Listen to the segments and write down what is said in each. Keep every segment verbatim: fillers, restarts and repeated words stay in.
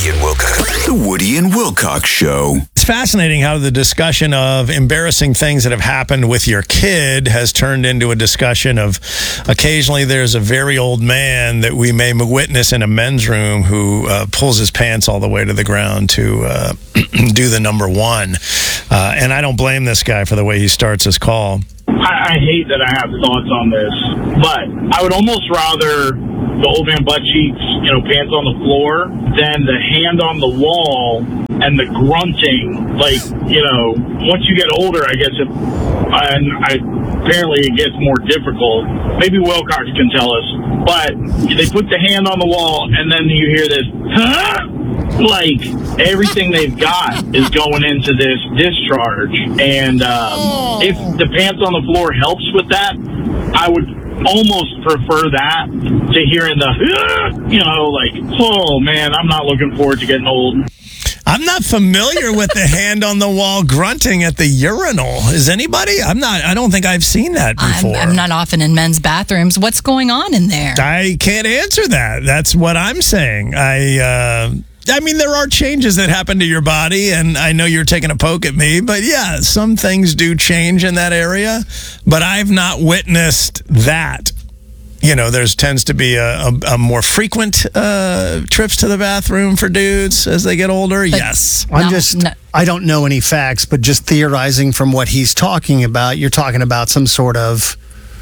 Woody and Wilcox. The Woody and Wilcox Show. It's fascinating how the discussion of embarrassing things that have happened with your kid has turned into a discussion of occasionally there's a very old man that we may witness in a men's room who uh, pulls his pants all the way to the ground to uh, do the number one. Uh, and I don't blame this guy for the way he starts his call. I, I hate that I have thoughts on this, but I would almost rather the old man butt cheeks, you know, pants on the floor, than the hand on the wall and the grunting. Like, you know, once you get older, I guess, it, and I, apparently it gets more difficult. Maybe Wilcox can tell us, but they put the hand on the wall, and then you hear this, huh? Like, everything they've got is going into this discharge. And um, if the pants on the floor helps with that, I would almost prefer that to hearing the, you know, like, oh, man, I'm not looking forward to getting old. I'm not familiar with the hand on the wall grunting at the urinal. Is anybody? I'm not. I don't think I've seen that before. I'm, I'm not often in men's bathrooms. What's going on in there? I can't answer that. That's what I'm saying. I... Uh, I mean, there are changes that happen to your body, and I know you're taking a poke at me, but yeah, some things do change in that area, but I've not witnessed that. You know, there's tends to be a, a, a more frequent uh, trips to the bathroom for dudes as they get older. But yes. I'm no, just, no. I don't know any facts, but just theorizing from what he's talking about, you're talking about some sort of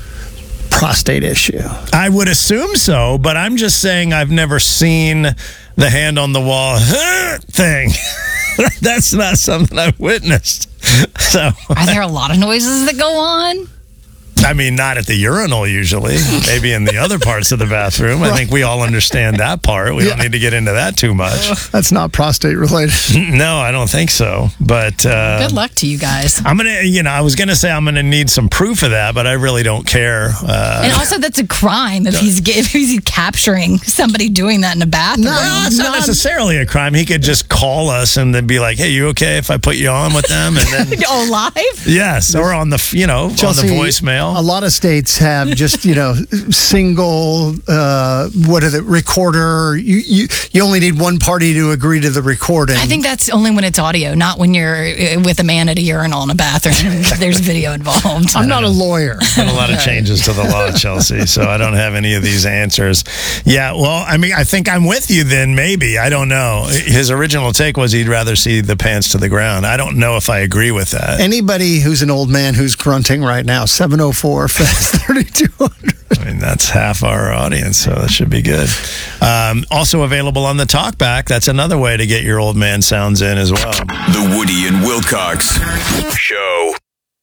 prostate issue. I would assume so, but I'm just saying I've never seen the hand on the wall thing. That's not something I've witnessed. So, are there a lot of noises that go on? I mean, not at the urinal usually. Maybe in the other parts of the bathroom. I think we all understand that part. We yeah. don't need to get into that too much. That's not prostate related. No, I don't think so. But uh, good luck to you guys. I'm gonna, you know, I was gonna say I'm gonna need some proof of that, but I really don't care. Uh, and also, that's a crime if he's if he's capturing somebody doing that in a bathroom. No, it's not necessarily a crime. He could just call us and then be like, "Hey, you okay if I put you on with them?" And then oh, live? Yes, or on the you know Chelsea, on the voicemail. A lot of states have just, you know, single, uh, what is it, recorder. You, you you only need one party to agree to the recording. I think that's only when it's audio, not when you're with a man at a urinal in a bathroom. There's video involved. I'm not know. a lawyer. There's been a lot of changes to the law, Chelsea, so I don't have any of these answers. Yeah, well, I mean, I think I'm with you then, maybe. I don't know. His original take was he'd rather see the pants to the ground. I don't know if I agree with that. Anybody who's an old man who's grunting right now, seven oh four thirty-two hundred. I mean, that's half our audience, so that should be good. Um, also available on the Talkback. That's another way to get your old man sounds in as well. The Woody and Wilcox Show.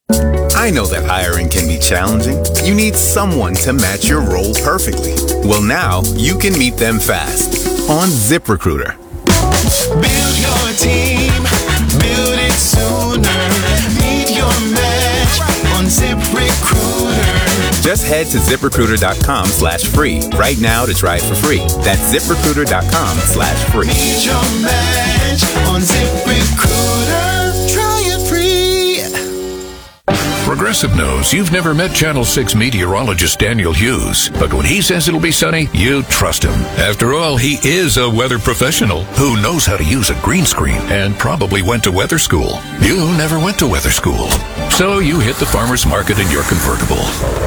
I know that hiring can be challenging. You need someone to match your role perfectly. Well, now you can meet them fast on ZipRecruiter. Build your team, build it sooner. Meet your match on ZipRecruiter. Just head to ZipRecruiter.com slash free right now to try it for free. That's ZipRecruiter.com slash free. Meet your match on ZipRecruiter. Try it free. Progressive knows you've never met Channel six meteorologist Daniel Hughes, but when he says it'll be sunny, you trust him. After all, he is a weather professional who knows how to use a green screen and probably went to weather school. You never went to weather school, so you hit the farmer's market in your convertible.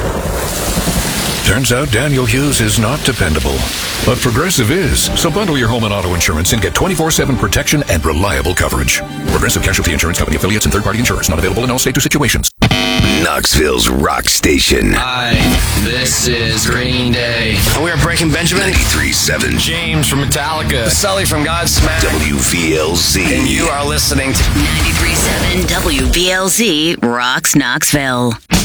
Turns out Daniel Hughes is not dependable, but Progressive is. So bundle your home and auto insurance and get twenty-four seven protection and reliable coverage. Progressive Casualty Insurance Company affiliates and third-party insurers not available in all states or situations. Knoxville's rock station. Hi, this is Green Day. We are Breaking Benjamin. ninety-three point seven. James from Metallica. Sully from Godsmack. W V L Z. And you are listening to ninety-three point seven W V L Z rocks Knoxville.